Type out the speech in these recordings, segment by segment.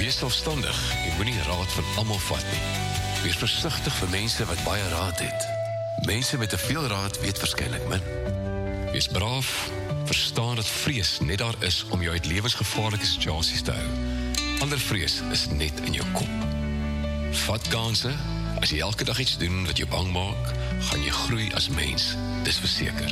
Wees selfstandig en moenie raad van almal vat nie. Wees versigtig vir mense wat baie raad het. Mense met te veel raad weet waarskynlik min. Wees braaf, verstaan dat vrees net daar is om jou uit lewensgevaarlike situasies te hou. Ander vrees is net in jou kop. Vat kanse, as jy elke dag iets doen wat jou bang maak, gaan jy groei as mens, dis verseker.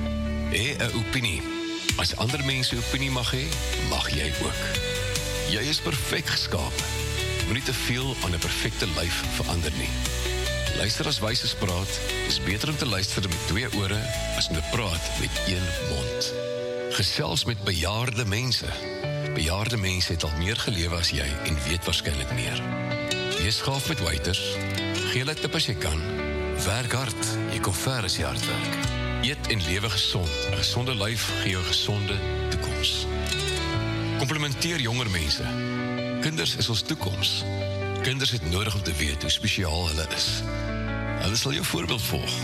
Hê 'n opinie. As ander mense opinie mag hê, mag jy ook. Jy is perfek geskape. Moenie te veel aan 'n perfekte lyf verander nie. Luister as wyses praat, is beter om te luister met 2 ore as om te praat met 1 mond. Gesels met bejaarde mense. Bejaarde mense het al meer gelewe as jy en weet waarskynlik meer. Wees gaaf met waiters, gee hulle tip as jy kan, werk hard, jy kom ver as jy hard werk. Eet en lewe gesond, 'n gesonde lyf gee jou 'n gesonde toekoms. Komplimenteer jonger mense. Kinders is ons toekoms. Kinders het nodig om te weet hoe spesiaal hulle is. Hulle sal jou voorbeeld volg.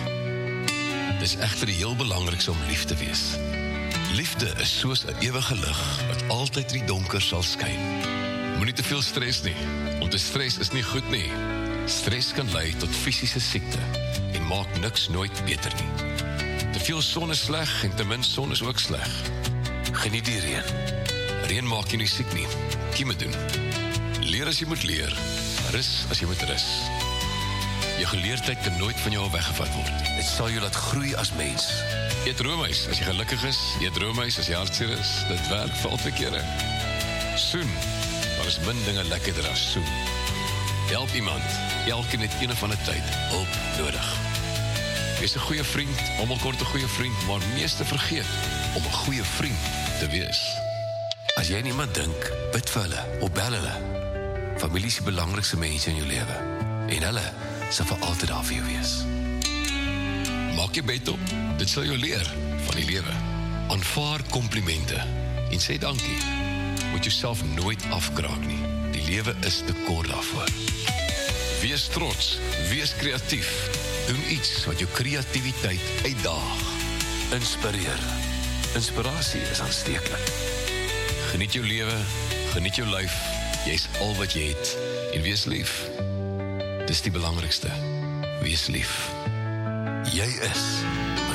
Dis egter die heel belangrikste om lief te wees. Liefde is soos 'n ewige lig wat altyd in die donker sal skyn. Moenie te veel stres nie. Om te stres is nie goed nie. Stres kan lei tot fisiese siekte en maak niks nooit beter nie. Te veel son is sleg en te min son is ook sleg. Geniet die reën. Reën maak jy nie siek nie. Kieme doen. Leer as jy moet leer. Rus as jy moet rus. Jou geleerdheid kan nooit van jou weggevat word. Dit sal jou laat groei as mens. Eet roomys as jy gelukkig is. Eet roomys as jy hartseer is. Dit werk vir albei kere. Soen. Daar is min dinge lekkerder as soen. Help iemand. Elkeen het een of ander tyd hulp nodig. Wees 'n goeie vriend. Almal kort 'n goeie vriend, maar meeste vergeet om 'n goeie vriend te wees. As jy aan iemand dink, bid vir hulle, of bel hulle. Familie is die belangrikste mense in jou lewe. En hulle sal vir altyd daar vir jou wees. Maak jy bed op, dit sal jou leer van die lewe. Aanvaar komplimente en sê dankie. Moet jouself nooit afkraak nie. Die lewe is te kort daarvoor. Wees trots, wees kreatief. Doen iets wat jou kreatiwiteit uitdaag. Inspireer. Inspirasie is aansteeklik. Geniet jou lewe, geniet jou lyf. Jy is al wat jy het. En wees lief. Dis die belangrikste. Wees lief. Jy is